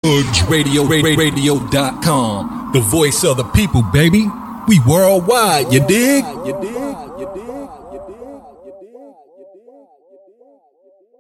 FudgeRadio.com, the voice of the people, baby. We worldwide, you dig?